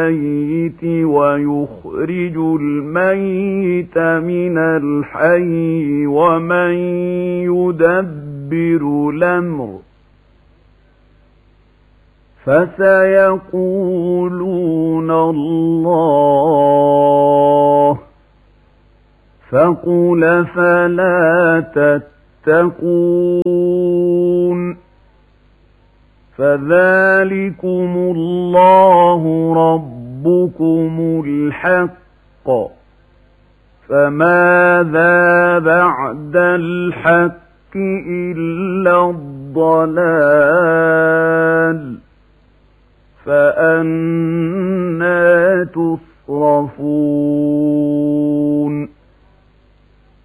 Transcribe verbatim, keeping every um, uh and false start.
الميت ويخرج الميت من الحي ومن يدبر الأمر فسيقولون الله فقل فلا تتقون فذلكم الله ربكم الحق فماذا بعد الحق إلا الضلال فأنى تصرفون